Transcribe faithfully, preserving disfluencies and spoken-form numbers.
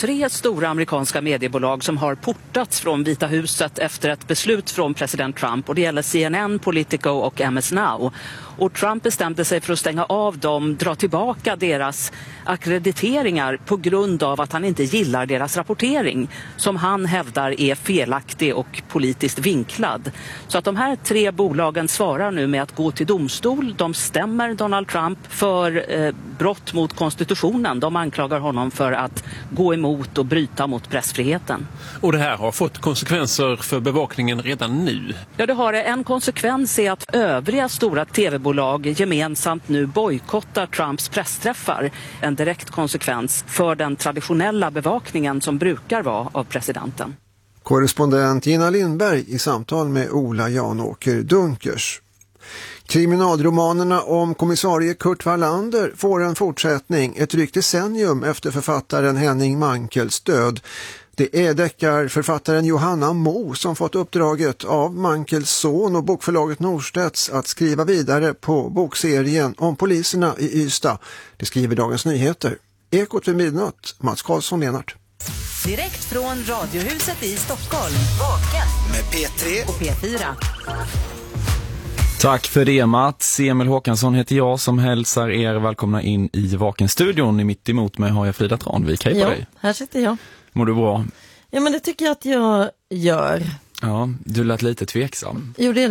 tre stora amerikanska mediebolag som har portats från Vita huset efter ett beslut från president Trump. Och det gäller C N N, Politico och M S Now. Och Trump bestämde sig för att stänga av dem, dra tillbaka deras akkrediteringar på grund av att han inte gillar deras rapportering som han hävdar är felaktig och politiskt vinklad. Så att de här tre bolagen svarar nu med att gå till domstol. De stämmer Donald Trump för eh, brott mot konstitutionen. De anklagar honom för att gå emot och bryta mot pressfriheten. Och det här har fått konsekvenser för bevakningen redan nu? Ja, det har det. En konsekvens är att övriga stora tv-bolag gemensamt nu bojkottar Trumps pressträffar. En direkt konsekvens för den traditionella bevakningen som brukar vara av presidenten. Korrespondent Gina Lindberg i samtal med Ola Janåker Dunkers. Kriminalromanerna om kommissarie Kurt Wallander får en fortsättning ett drygt decennium efter författaren Henning Mankels död. Det är deckarförfattaren Johanna Mo som fått uppdraget av Mankels son och bokförlaget Norstedts att skriva vidare på bokserien om poliserna i Ystad. Det skriver Dagens Nyheter. Ekot vid midnatt, Mats Karlsson-Lenart. Direkt från Radiohuset i Stockholm. Vaken med P tre och P fyra. Tack för det, Mats. Emil Håkansson heter jag som hälsar er välkomna in i Vakenstudion. I mitt emot mig har jag Frida Tranvik. Hej på ja, dig. Här sitter jag. Mår du bra? Ja, men det tycker jag att jag gör. Ja, du lät lite tveksam. Jo, det är